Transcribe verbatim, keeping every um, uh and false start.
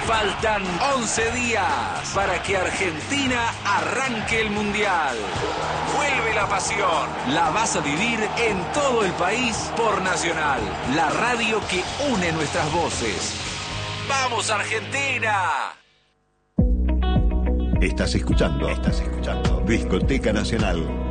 Faltan once días para que Argentina arranque el Mundial. Vuelve la pasión. La vas a vivir en todo el país por Nacional, la radio que une nuestras voces. ¡Vamos, Argentina! Estás escuchando, estás escuchando Discoteca Nacional.